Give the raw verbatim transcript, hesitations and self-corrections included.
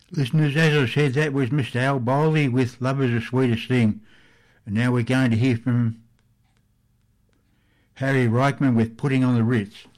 Listeners, as I said, that was Mister Al Bowley with Love is the Sweetest Thing. And now we're going to hear from Harry Reichman with Putting on the Ritz.